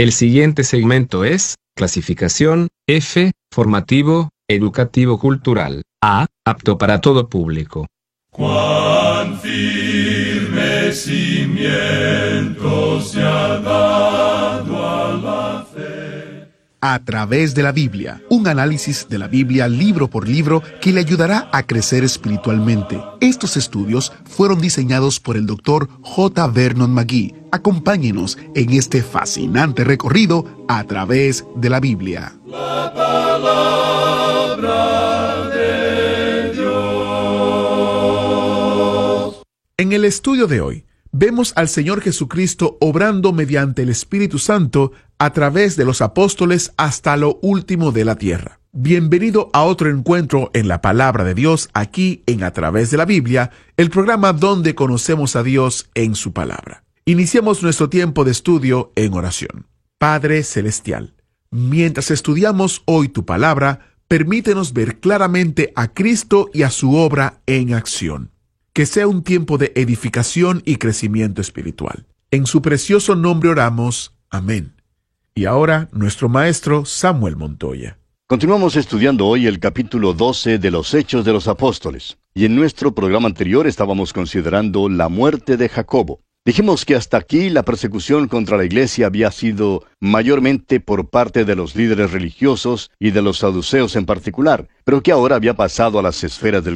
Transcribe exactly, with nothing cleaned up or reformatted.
El siguiente segmento es clasificación F, formativo, educativo cultural. A, apto para todo público. Cuán firme cimiento se ha dado a la fe. A través de la Biblia, un análisis de la Biblia libro por libro que le ayudará a crecer espiritualmente. Estos estudios fueron diseñados por el doctor J. Vernon McGee. Acompáñenos en este fascinante recorrido a través de la Biblia. La palabra de Dios. En el estudio de hoy, vemos al Señor Jesucristo obrando mediante el Espíritu Santo a través de los apóstoles hasta lo último de la tierra. Bienvenido a otro encuentro en la Palabra de Dios, aquí en A Través de la Biblia, el programa donde conocemos a Dios en su palabra. Iniciamos nuestro tiempo de estudio en oración. Padre Celestial, mientras estudiamos hoy tu palabra, permítenos ver claramente a Cristo y a su obra en acción. Que sea un tiempo de edificación y crecimiento espiritual. En su precioso nombre oramos. Amén. Y ahora, nuestro maestro Samuel Montoya. Continuamos estudiando hoy el capítulo doce de los Hechos de los Apóstoles. Y en nuestro programa anterior estábamos considerando la muerte de Jacobo. Dijimos que hasta aquí la persecución contra la iglesia había sido mayormente por parte de los líderes religiosos y de los saduceos en particular, pero que ahora había pasado a las esferas del